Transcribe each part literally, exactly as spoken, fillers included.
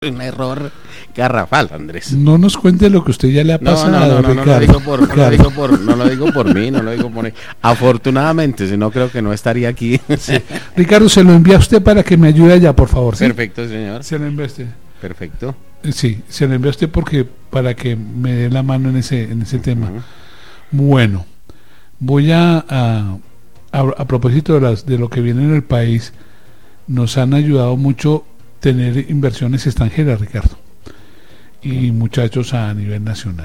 Un error garrafal, Andrés. No nos cuente lo que usted ya le ha No, pasado. no, no, no, no lo Ricardo. digo por, no lo Ricardo. digo por, no lo digo por mí, no lo digo por mí. Afortunadamente, si no creo que no estaría aquí. Sí. Ricardo, se lo envía a usted para que me ayude allá, por favor. ¿sí? Perfecto, señor. Se lo envía a usted. Perfecto. Sí, se lo envía a usted porque para que me dé la mano en ese en ese tema. Ujú. Bueno, voy a a, a, a propósito de las de lo que viene en el país, nos han ayudado mucho tener inversiones extranjeras, Ricardo, y muchachos a nivel nacional.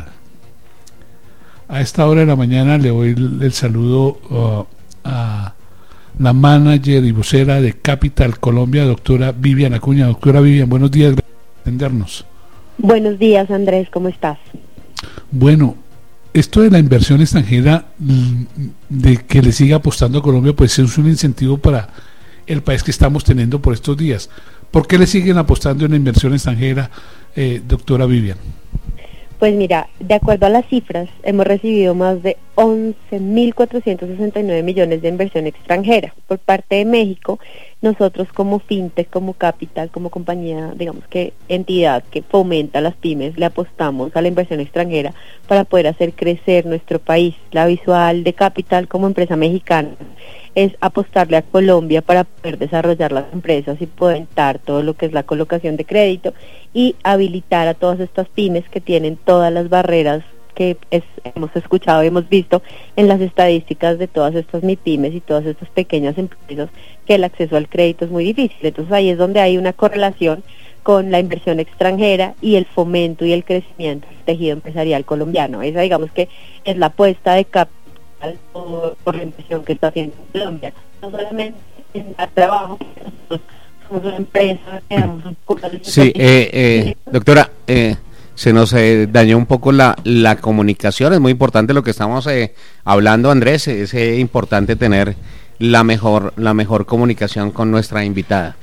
A esta hora de la mañana le doy el, el saludo uh, a la manager y vocera de Capital Colombia, doctora Vivian Acuña. Doctora Vivian, buenos días, gracias por atendernos. Buenos días, Andrés, ¿cómo estás? Bueno, esto de la inversión extranjera, mm, de que le siga apostando a Colombia, pues es un incentivo para el país que estamos teniendo por estos días. ¿Por qué le siguen apostando en la inversión extranjera, eh, doctora Vivian? Pues mira, de acuerdo a las cifras, hemos recibido más de once mil cuatrocientos sesenta y nueve millones de inversión extranjera por parte de México. Nosotros como fintech, como capital, como compañía, digamos que entidad que fomenta las pymes, le apostamos a la inversión extranjera para poder hacer crecer nuestro país. La visual de Capital como empresa mexicana es apostarle a Colombia para poder desarrollar las empresas y fomentar todo lo que es la colocación de crédito y habilitar a todas estas pymes que tienen todas las barreras que es, hemos escuchado y hemos visto en las estadísticas de todas estas MIPYMES y todas estas pequeñas empresas, que el acceso al crédito es muy difícil. Entonces ahí es donde hay una correlación con la inversión extranjera y el fomento y el crecimiento del tejido empresarial colombiano. Esa, digamos que es la apuesta de Capital por, por la inversión que está haciendo en Colombia. No solamente en dar trabajo, nosotros somos una empresa que damos un poco de... Sí, eh, eh, doctora, eh, se nos eh, dañó un poco la, la comunicación. Es muy importante lo que estamos eh, hablando, Andrés. Es eh, importante tener la mejor la mejor comunicación con nuestra invitada.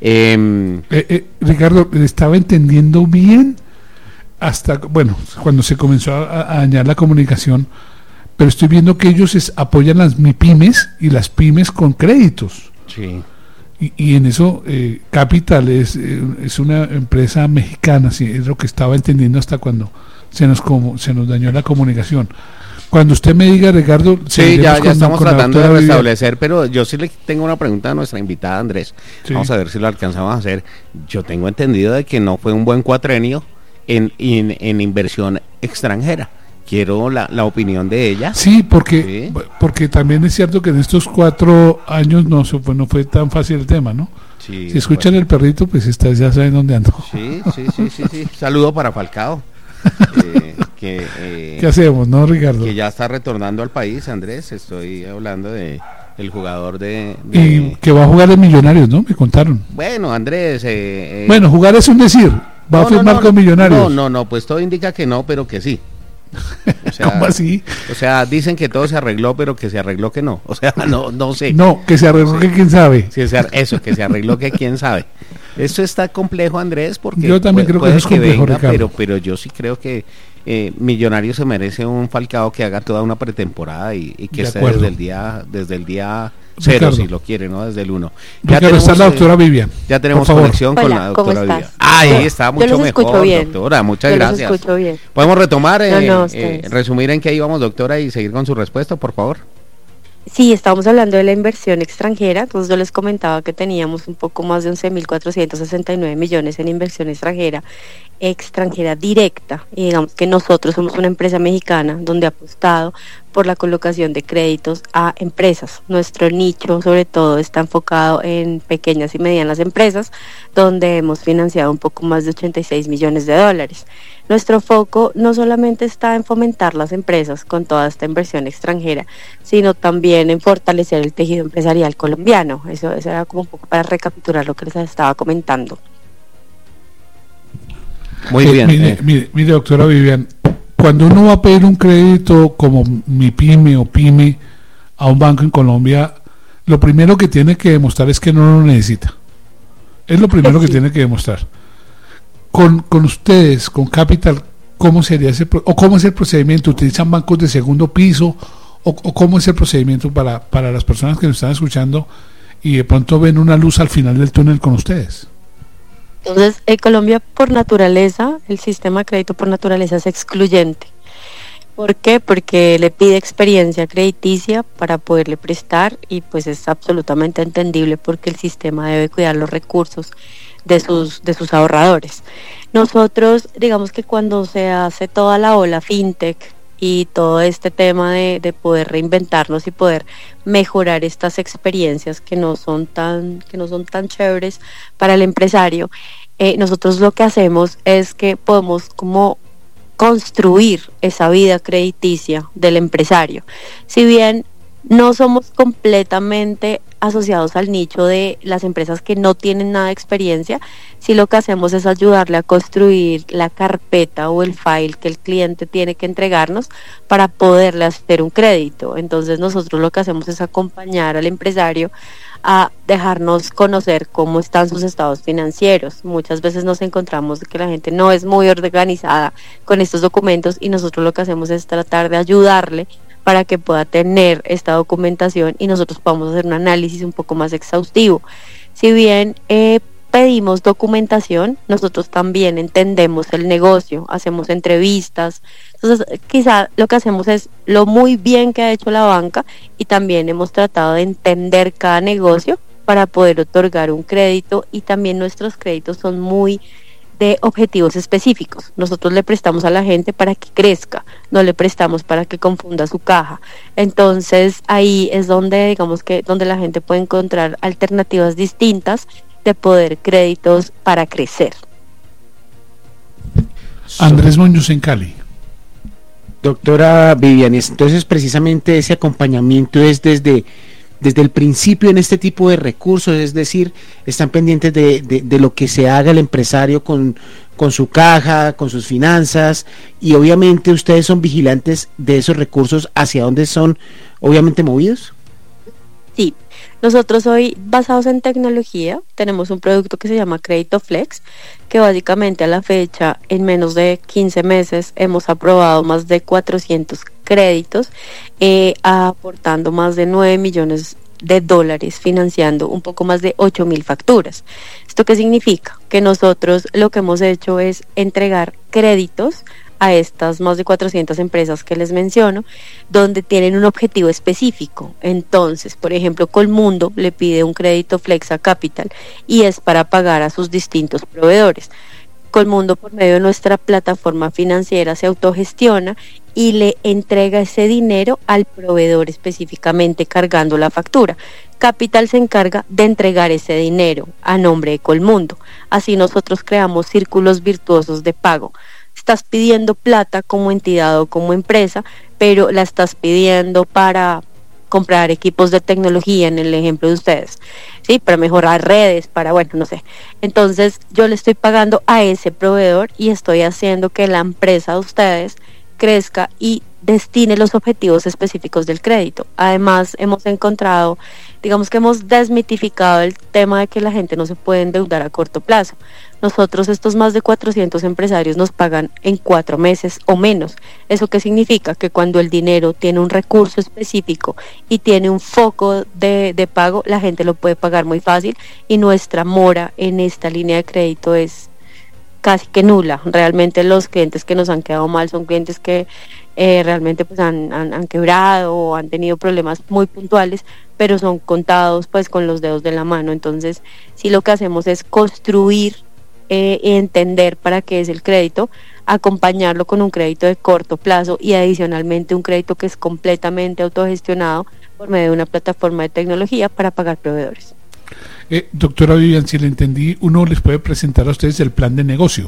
Eh, Eh, eh, Ricardo, estaba entendiendo bien hasta, bueno, cuando se comenzó a, a dañar la comunicación, pero estoy viendo que ellos es, apoyan las MIPYMES y las pymes con créditos. sí. Y, y en eso eh, Capital es, eh, es una empresa mexicana, sí, es lo que estaba entendiendo hasta cuando se nos como, se nos dañó la comunicación. Cuando usted me diga, Ricardo, Sí, ya, ya con, estamos con la tratando de doctora Vivian. restablecer, pero yo sí le tengo una pregunta a nuestra invitada, Andrés. Sí. Vamos a ver si lo alcanzamos a hacer. Yo tengo entendido de que no fue un buen cuatrenio en, en, en inversión extranjera. Quiero la, la opinión de ella. Sí, porque, Sí. porque también es cierto que en estos cuatro años no, se fue- no fue tan fácil el tema, ¿no? Sí, Si escuchan bueno. el perrito, pues está, ya saben dónde ando. Sí, sí, sí, sí, sí. Saludo para Falcao, eh, que, eh, ¿Qué hacemos, no, Ricardo? que ya está retornando al país, Andrés. Estoy hablando de el jugador de... de- Y que va a jugar en Millonarios, ¿no? Me contaron. Bueno, Andrés... eh, eh, Bueno, jugar es un decir. Va a no, no, firmar no, con Millonarios. No, no, no, pues todo indica que no, pero que sí. O sea, ¿Cómo así? O sea, dicen que todo se arregló, pero que se arregló que no. O sea, no, no sé. No, que se arregló, que quién sabe. Sí, se ar- eso, que se arregló que quién sabe. Esto está complejo, Andrés, porque Yo también creo que puede eso es complejo, venga, Ricardo. pero, pero yo sí creo que eh, Millonarios se merece un Falcao que haga toda una pretemporada y, y que De esté acuerdo. desde el día, desde el día cero, Ricardo. si lo quiere, ¿no? Desde el uno. Ricardo, está la eh, doctora Vivian. Ya tenemos Por favor. conexión con Hola, la ¿cómo doctora estás? Vivian. Ahí Yo- está yo mucho los escucho mejor, bien. doctora. Muchas Yo los gracias. escucho bien. ¿Podemos retomar, eh, No, no, eh, ustedes. resumir en qué íbamos, doctora, y seguir con su respuesta, por favor? Sí, estábamos hablando de la inversión extranjera. Entonces yo les comentaba que teníamos un poco más de once mil cuatrocientos sesenta y nueve millones en inversión extranjera, extranjera directa. Y digamos que nosotros somos una empresa mexicana donde ha apostado por la colocación de créditos a empresas. Nuestro nicho sobre todo está enfocado en pequeñas y medianas empresas, donde hemos financiado un poco más de ochenta y seis millones de dólares. Nuestro foco no solamente está en fomentar las empresas con toda esta inversión extranjera, sino también en fortalecer el tejido empresarial colombiano. Eso, eso era como un poco para recapitular lo que les estaba comentando. Muy Eh, bien. Mire, eh, mire, mire, doctora Vivian, cuando uno va a pedir un crédito como MIPYME o PYME a un banco en Colombia, lo primero que tiene que demostrar es que no lo necesita. Es lo primero que Sí. tiene que demostrar. Con, con ustedes, con Capital, ¿cómo sería ese pro- o cómo es el procedimiento? ¿Utilizan bancos de segundo piso o, o cómo es el procedimiento para, para las personas que nos están escuchando y de pronto ven una luz al final del túnel con ustedes? Entonces, en Colombia, por naturaleza, el sistema de crédito por naturaleza es excluyente. ¿Por qué? Porque le pide experiencia crediticia para poderle prestar y pues es absolutamente entendible porque el sistema debe cuidar los recursos de sus, de sus ahorradores. Nosotros, digamos que cuando se hace toda la ola fintech y todo este tema de, de poder reinventarnos y poder mejorar estas experiencias que no son tan, que no son tan chéveres para el empresario, eh, nosotros lo que hacemos es que podemos como construir esa vida crediticia del empresario. Si bien no somos completamente asociados al nicho de las empresas que no tienen nada de experiencia, sí lo que hacemos es ayudarle a construir la carpeta o el file que el cliente tiene que entregarnos para poderle hacer un crédito. Entonces nosotros lo que hacemos es acompañar al empresario a dejarnos conocer cómo están sus estados financieros. Muchas veces nos encontramos que la gente no es muy organizada con estos documentos y nosotros lo que hacemos es tratar de ayudarle para que pueda tener esta documentación y nosotros podamos hacer un análisis un poco más exhaustivo. Si bien eh, pedimos documentación, nosotros también entendemos el negocio, hacemos entrevistas. Entonces, quizá lo que hacemos es lo muy bien que ha hecho la banca y también hemos tratado de entender cada negocio para poder otorgar un crédito y también nuestros créditos son muy de objetivos específicos. Nosotros le prestamos a la gente para que crezca, no le prestamos para que confunda su caja. Entonces ahí es donde digamos que donde la gente puede encontrar alternativas distintas de poder créditos para crecer. Andrés Muñoz en Cali. Doctora Vivian, entonces precisamente ese acompañamiento es desde desde el principio en este tipo de recursos, es decir, están pendientes de, de, de lo que se haga el empresario con, con su caja, con sus finanzas, y obviamente ustedes son vigilantes de esos recursos hacia dónde son obviamente movidos. Sí, nosotros hoy, basados en tecnología, tenemos un producto que se llama Crédito Flex, que básicamente a la fecha, en menos de quince meses, hemos aprobado más de cuatrocientos créditos, eh, aportando más de nueve millones de dólares, financiando un poco más de ocho mil facturas. ¿Esto qué significa? Que nosotros lo que hemos hecho es entregar créditos a estas más de cuatrocientas empresas que les menciono, donde tienen un objetivo específico. Entonces, por ejemplo, Colmundo le pide un crédito Flexa Capital y es para pagar a sus distintos proveedores. Colmundo, por medio de nuestra plataforma financiera, se autogestiona y le entrega ese dinero al proveedor específicamente cargando la factura. Capital se encarga de entregar ese dinero a nombre de Colmundo. Así nosotros creamos círculos virtuosos de pago. Estás pidiendo plata como entidad o como empresa, pero la estás pidiendo para comprar equipos de tecnología, en el ejemplo de ustedes, sí, para mejorar redes, para, bueno, no sé. Entonces yo le estoy pagando a ese proveedor y estoy haciendo que la empresa de ustedes crezca y destine los objetivos específicos del crédito. Además, hemos encontrado, digamos que hemos desmitificado el tema de que la gente no se puede endeudar a corto plazo. Nosotros, estos más de cuatrocientos empresarios, nos pagan en cuatro meses o menos. ¿Eso qué significa? Que cuando el dinero tiene un recurso específico y tiene un foco de, de pago, la gente lo puede pagar muy fácil y nuestra mora en esta línea de crédito es casi que nula. Realmente los clientes que nos han quedado mal son clientes que eh, realmente pues han, han, han quebrado o han tenido problemas muy puntuales, pero son contados pues con los dedos de la mano. Entonces, sí, lo que hacemos es construir eh, y entender para qué es el crédito, acompañarlo con un crédito de corto plazo y adicionalmente un crédito que es completamente autogestionado por medio de una plataforma de tecnología para pagar proveedores. Eh, doctora Vivian, si le entendí, uno les puede presentar a ustedes el plan de negocio.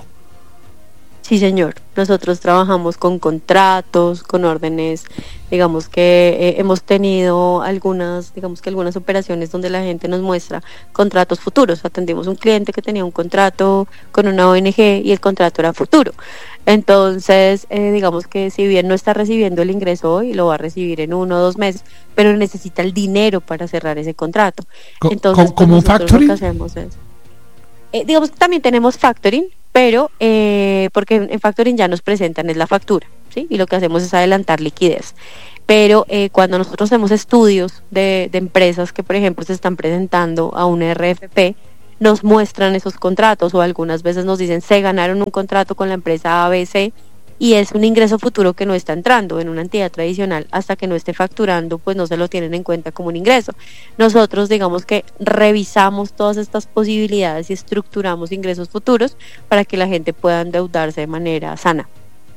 Sí, señor. Nosotros trabajamos con contratos, con órdenes, digamos que eh, hemos tenido algunas, digamos que algunas operaciones donde la gente nos muestra contratos futuros. Atendimos un cliente que tenía un contrato con una O N G y el contrato era futuro. Entonces, eh, digamos que si bien no está recibiendo el ingreso hoy, lo va a recibir en uno o dos meses, pero necesita el dinero para cerrar ese contrato. Co Entonces, ¿Como factoring? Lo que hacemos es, eh, digamos que también tenemos factoring, pero eh, porque en factoring ya nos presentan es la factura, ¿sí? Y lo que hacemos es adelantar liquidez. Pero eh, cuando nosotros hacemos estudios de, de empresas que, por ejemplo, se están presentando a un R F P, nos muestran esos contratos, o algunas veces nos dicen se ganaron un contrato con la empresa A B C y es un ingreso futuro que no está entrando en una entidad tradicional. Hasta que no esté facturando, pues no se lo tienen en cuenta como un ingreso. Nosotros digamos que revisamos todas estas posibilidades y estructuramos ingresos futuros para que la gente pueda endeudarse de manera sana.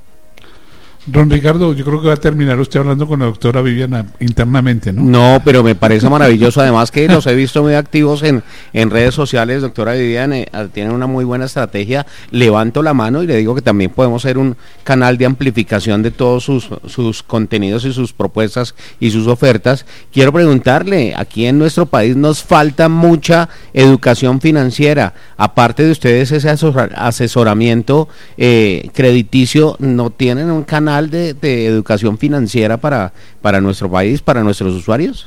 Don Ricardo, yo creo que va a terminar usted hablando con la doctora Viviana internamente, ¿no? No, pero me parece maravilloso, además que los he visto muy activos en, en redes sociales, doctora Viviana, eh, tienen una muy buena estrategia, levanto la mano y le digo que también podemos ser un canal de amplificación de todos sus, sus contenidos y sus propuestas y sus ofertas. Quiero preguntarle, aquí en nuestro país nos falta mucha educación financiera, aparte de ustedes ese asesor, asesoramiento eh, crediticio, ¿no tienen un canal De, de educación financiera para, para nuestro país, para nuestros usuarios?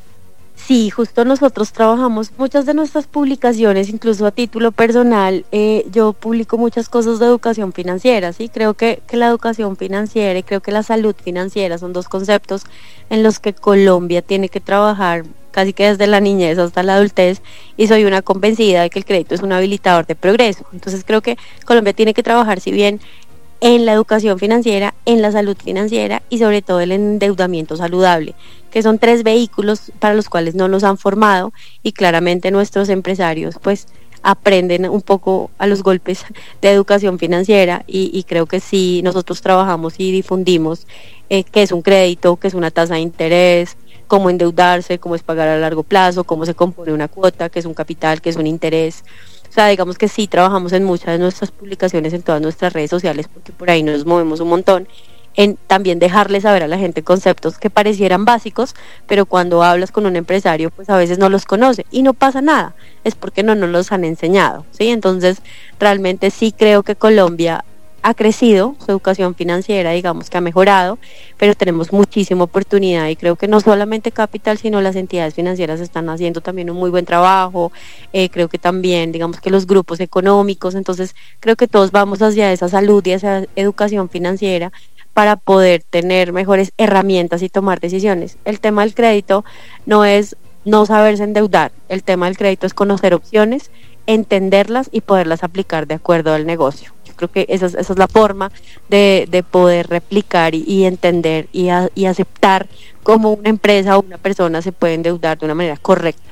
Sí, justo nosotros trabajamos muchas de nuestras publicaciones, incluso a título personal, eh, yo publico muchas cosas de educación financiera, ¿sí? Creo que, que la educación financiera y creo que la salud financiera son dos conceptos en los que Colombia tiene que trabajar casi que desde la niñez hasta la adultez, y soy una convencida de que el crédito es un habilitador de progreso. Entonces creo que Colombia tiene que trabajar, si bien en la educación financiera, en la salud financiera y sobre todo el endeudamiento saludable, que son tres vehículos para los cuales no nos han formado, y claramente nuestros empresarios pues aprenden un poco a los golpes de educación financiera, y, y creo que sí, nosotros trabajamos y difundimos eh, qué es un crédito, qué es una tasa de interés, cómo endeudarse, cómo es pagar a largo plazo, cómo se compone una cuota, qué es un capital, qué es un interés. O sea, digamos que sí trabajamos en muchas de nuestras publicaciones, en todas nuestras redes sociales, porque por ahí nos movemos un montón, en también dejarle saber a la gente conceptos que parecieran básicos, pero cuando hablas con un empresario, pues a veces no los conoce, y no pasa nada, es porque no nos los han enseñado, ¿sí? Entonces, realmente sí creo que Colombia ha crecido, su educación financiera digamos que ha mejorado, pero tenemos muchísima oportunidad, y creo que no solamente Capital, sino las entidades financieras están haciendo también un muy buen trabajo, eh, creo que también digamos que los grupos económicos, entonces creo que todos vamos hacia esa salud y esa educación financiera para poder tener mejores herramientas y tomar decisiones. El tema del crédito no es no saberse endeudar, el tema del crédito es conocer opciones, entenderlas y poderlas aplicar de acuerdo al negocio. Creo que esa es, esa es la forma de, de poder replicar y, y entender y, a, y aceptar cómo una empresa o una persona se puede endeudar de una manera correcta.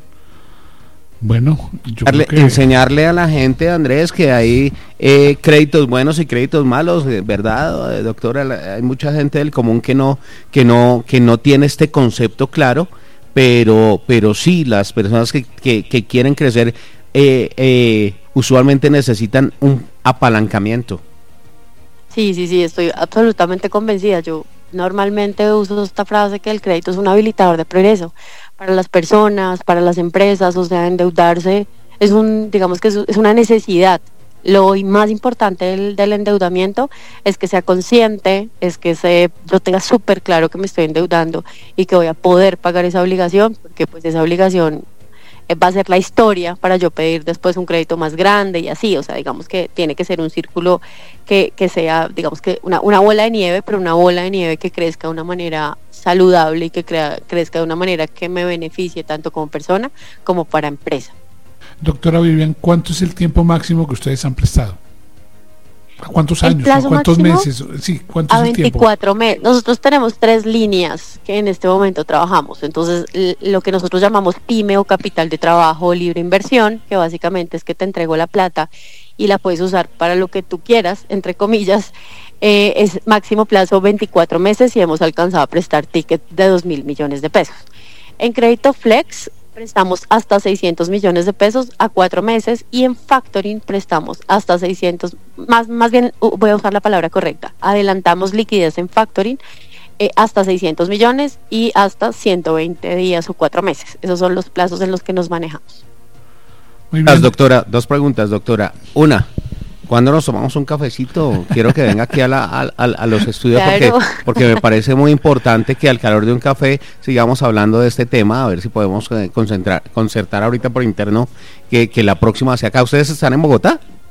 Bueno, yo Darle, creo que... enseñarle a la gente, Andrés, que hay eh, créditos buenos y créditos malos, ¿verdad, eh, doctora? Hay mucha gente del común que no, que no, que no tiene este concepto claro, pero, pero sí, las personas que, que, que quieren crecer eh, eh, usualmente necesitan un apalancamiento. Sí, sí, sí, estoy absolutamente convencida. Yo normalmente uso esta frase que el crédito es un habilitador de progreso para las personas, para las empresas, o sea, endeudarse es un, digamos que es, es una necesidad. Lo más importante del, del endeudamiento es que sea consciente, es que se, yo tenga súper claro que me estoy endeudando y que voy a poder pagar esa obligación, porque pues esa obligación va a ser la historia para yo pedir después un crédito más grande y así, o sea, digamos que tiene que ser un círculo que, que sea, digamos que una, una bola de nieve, pero una bola de nieve que crezca de una manera saludable y que crea, crezca de una manera que me beneficie tanto como persona como para empresa. Doctora Vivian, ¿cuánto es el tiempo máximo que ustedes han prestado? ¿A cuántos años? ¿A cuántos meses? Sí, ¿cuánto a es el tiempo? veinticuatro meses. Nosotros tenemos tres líneas que en este momento trabajamos. Entonces, lo que nosotros llamamos PYME o capital de trabajo o libre inversión, que básicamente es que te entrego la plata y la puedes usar para lo que tú quieras, entre comillas, eh, es máximo plazo veinticuatro meses y hemos alcanzado a prestar tickets de dos mil millones de pesos. En Crédito Flex prestamos hasta seiscientos millones de pesos a cuatro meses, y en factoring prestamos hasta seiscientos, más, más bien voy a usar la palabra correcta, adelantamos liquidez en factoring eh, hasta seiscientos millones y hasta ciento veinte días o cuatro meses. Esos son los plazos en los que nos manejamos. Muy bien. Doctora, dos preguntas, doctora. Una, ¿cuándo nos tomamos un cafecito? Quiero que venga aquí a, la, a, a, a los estudios, claro. porque, porque me parece muy importante que al calor de un café sigamos hablando de este tema, a ver si podemos eh, concentrar, concertar ahorita por interno que, que la próxima sea acá. ¿Ustedes están en Bogotá?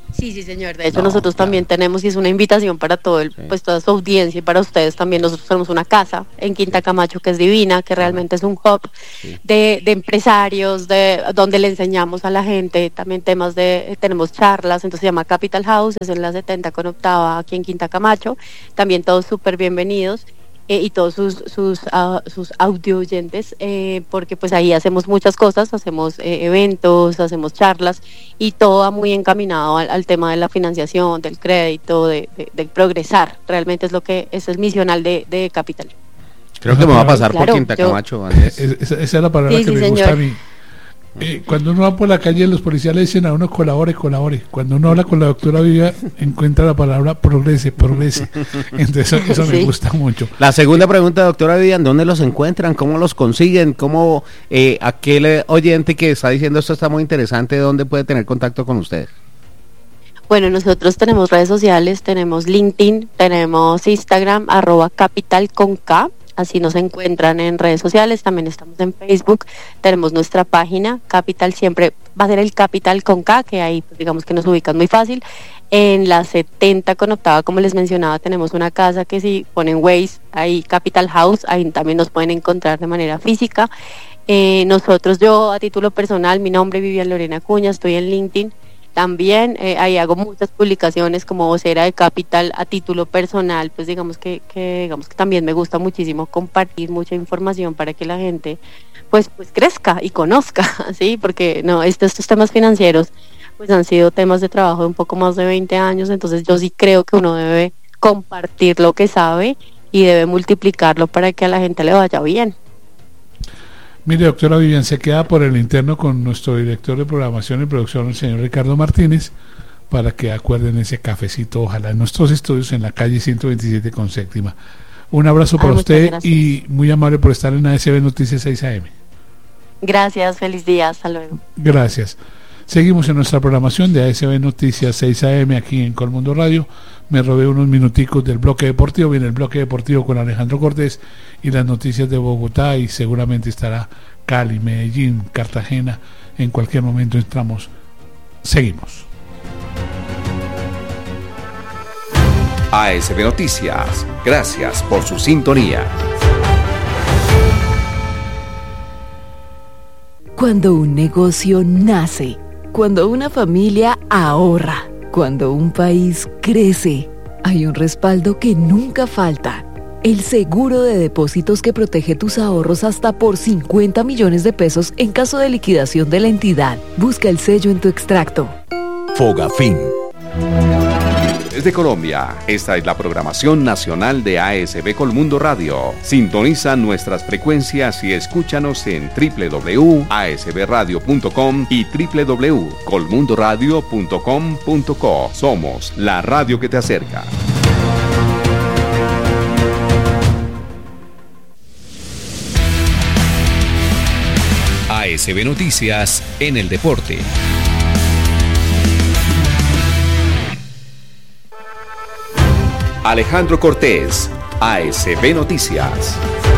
Sí, sí, señor. De hecho, no, nosotros claro. también tenemos, y es una invitación para todo el, sí. pues toda su audiencia y para ustedes también. Nosotros tenemos una casa en Quinta Camacho que es divina, que realmente es un hub sí. de, de empresarios, de donde le enseñamos a la gente también temas de, tenemos charlas, entonces se llama Capital House, es en la setenta con octava aquí en Quinta Camacho. También todos súper bienvenidos. Eh, y todos sus sus, uh, sus audio oyentes, eh, porque pues ahí hacemos muchas cosas, hacemos eh, eventos, hacemos charlas y todo va muy encaminado al, al tema de la financiación, del crédito, de, de, del progresar. Realmente es lo que es el misional de, de Capital. Creo que me va a pasar claro, por Quinta Camacho. Esa, esa es la palabra sí, que sí, me señor. gusta a mí. Eh, cuando uno va por la calle, los policías le dicen a uno colabore, colabore. Cuando uno habla con la doctora Vivian, encuentra la palabra progrese, progrese. Entonces eso, eso sí. me gusta mucho. La segunda pregunta, doctora Vivian, ¿dónde los encuentran? ¿Cómo los consiguen? ¿Cómo eh, aquel oyente que está diciendo esto está muy interesante, dónde puede tener contacto con ustedes? Bueno, nosotros tenemos redes sociales, tenemos LinkedIn, tenemos Instagram, arroba capital con K. Así nos encuentran en redes sociales, también estamos en Facebook, tenemos nuestra página, Capital siempre va a ser el Capital con K, que ahí pues, digamos que nos ubican muy fácil. En la setenta con octava, como les mencionaba, tenemos una casa que si ponen Waze, ahí Capital House, ahí también nos pueden encontrar de manera física. Eh, nosotros, yo a título personal, mi nombre es Vivian Lorena Acuña, estoy en LinkedIn. También eh, ahí hago muchas publicaciones como vocera de Capital a título personal, pues digamos que, que digamos que también me gusta muchísimo compartir mucha información para que la gente pues pues crezca y conozca, sí, porque no estos, estos temas financieros pues han sido temas de trabajo de un poco más de veinte años, entonces yo sí creo que uno debe compartir lo que sabe y debe multiplicarlo para que a la gente le vaya bien. Mire, doctora Vivian, se queda por el interno con nuestro director de programación y producción, el señor Ricardo Martínez, para que acuerden ese cafecito, ojalá en nuestros estudios en la calle ciento veintisiete con séptima. Un abrazo para Ay, usted gracias. Y muy amable por estar en A S B Noticias seis A M. Gracias, feliz día, hasta luego. Gracias. Seguimos en nuestra programación de A S B Noticias seis A M aquí en Colmundo Radio. Me robé unos minuticos del bloque deportivo, viene el bloque deportivo con Alejandro Cortés y las noticias de Bogotá y seguramente estará Cali, Medellín, Cartagena, en cualquier momento entramos. Seguimos. A S B Noticias, gracias por su sintonía. Cuando un negocio nace, cuando una familia ahorra, cuando un país crece, hay un respaldo que nunca falta. El seguro de depósitos que protege tus ahorros hasta por cincuenta millones de pesos en caso de liquidación de la entidad. Busca el sello en tu extracto. Fogafín. Desde Colombia, esta es la programación nacional de A S B Colmundo Radio. Sintoniza nuestras frecuencias y escúchanos en doble u doble u doble u punto a s b radio punto com y doble u doble u doble u punto colmundo radio punto com punto co. Somos la radio que te acerca. A S B Noticias en el deporte. Alejandro Cortés, A S B Noticias.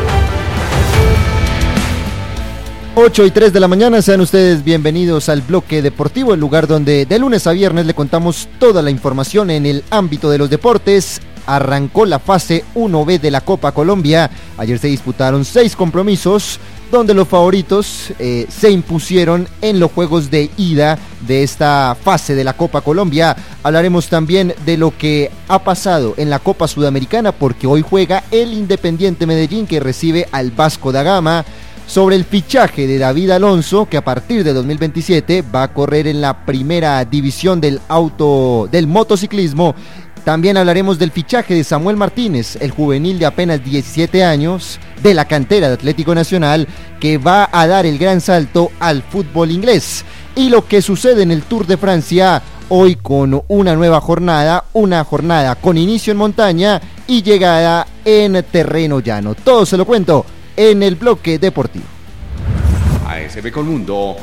ocho y tres de la mañana, sean ustedes bienvenidos al bloque deportivo, el lugar donde de lunes a viernes le contamos toda la información en el ámbito de los deportes. Arrancó la fase uno B de la Copa Colombia. Ayer se disputaron seis compromisos, donde los favoritos eh, se impusieron en los juegos de ida de esta fase de la Copa Colombia. Hablaremos también de lo que ha pasado en la Copa Sudamericana, porque hoy juega el Independiente Medellín, que recibe al Vasco da Gama. Sobre el fichaje de David Alonso, que a partir de dos mil veintisiete va a correr en la primera división del auto del motociclismo. También hablaremos del fichaje de Samuel Martínez, el juvenil de apenas diecisiete años, de la cantera de Atlético Nacional, que va a dar el gran salto al fútbol inglés. Y lo que sucede en el Tour de Francia, hoy con una nueva jornada, una jornada con inicio en montaña y llegada en terreno llano. Todo se lo cuento en el bloque deportivo. A S B Colmundo,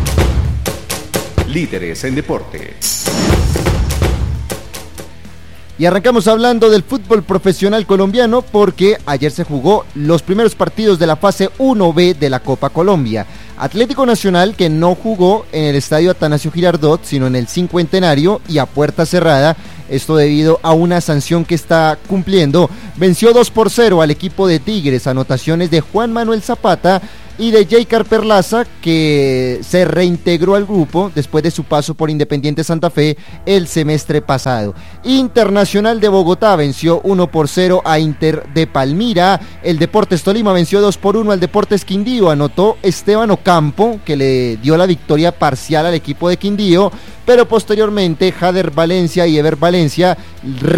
líderes en deportes. Y arrancamos hablando del fútbol profesional colombiano porque ayer se jugó los primeros partidos de la fase uno be de la Copa Colombia. Atlético Nacional, que no jugó en el estadio Atanasio Girardot, sino en el Cincuentenario y a puerta cerrada, esto debido a una sanción que está cumpliendo, venció dos por cero al equipo de Tigres, anotaciones de Juan Manuel Zapata y de Jaycar Perlaza, que se reintegró al grupo después de su paso por Independiente Santa Fe el semestre pasado. Internacional de Bogotá venció uno por cero a Inter de Palmira. El Deportes Tolima venció dos por uno al Deportes Quindío. Anotó Esteban Ocampo, que le dio la victoria parcial al equipo de Quindío, pero posteriormente Jader Valencia y Ever Valencia